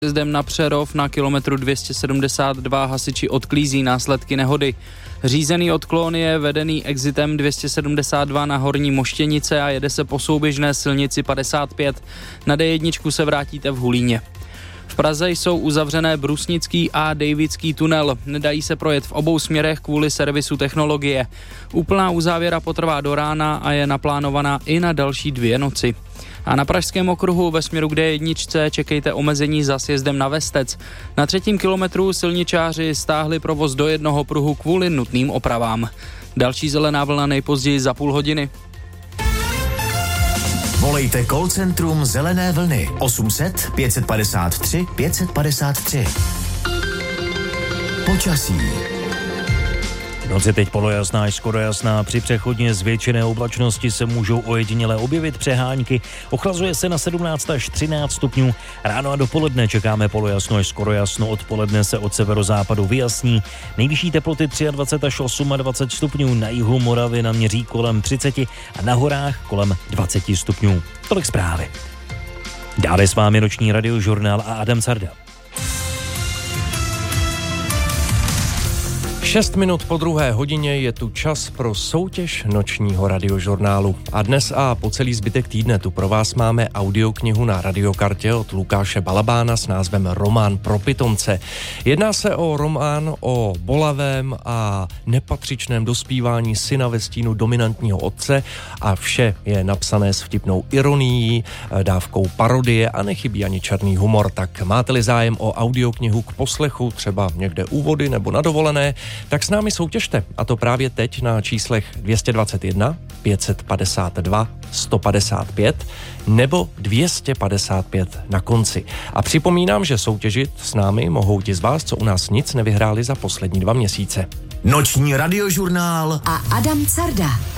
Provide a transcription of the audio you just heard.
Jezdem na Přerov na kilometru 272 hasiči odklízí následky nehody. Řízený odklon je vedený exitem 272 na Horní Moštěnice a jede se po souběžné silnici 55. Na D1 se vrátíte v Hulíně. V Praze jsou uzavřené Brusnický a Davidský tunel. Nedají se projet v obou směrech kvůli servisu technologie. Úplná uzávěra potrvá do rána a je naplánovaná i na další 2 noci. A na Pražském okruhu ve směru k D1 čekejte omezení za sjezdem na Vestec. Na 3. kilometru silničáři stáhli provoz do jednoho pruhu kvůli nutným opravám. Další zelená vlna nejpozději za půl hodiny. Volejte call centrum Zelené vlny 800 553 553. Počasí. Noc je teď polojasná až skoro jasná, při přechodně zvětšené oblačnosti se můžou ojediněle objevit přehánky, ochlazuje se na 17 až 13 stupňů, ráno a dopoledne čekáme polojasno až skoro jasno, odpoledne se od severozápadu vyjasní, nejvyšší teploty 23 až 28 stupňů, na jihu Moravy naměří kolem 30 a na horách kolem 20 stupňů. Tolik zprávy. Dále s vámi noční radiožurnál a Adam Carda. 6 minut po 2. hodině je tu čas pro soutěž nočního radiožurnálu. A dnes a po celý zbytek týdne tu pro vás máme audioknihu na radiokartě od Lukáše Balabána s názvem Román pro pitomce. Jedná se o román o bolavém a nepatřičném dospívání syna ve stínu dominantního otce a vše je napsané s vtipnou ironií, dávkou parodie a nechybí ani černý humor. Tak máte-li zájem o audioknihu k poslechu, třeba někde u vody nebo na dovolené, tak s námi soutěžte, a to právě teď na číslech 221 552 155 nebo 255 na konci. A připomínám, že soutěžit s námi mohou ti z vás, co u nás nic nevyhráli za poslední 2 měsíce. Noční radiožurnál a Adam Carda.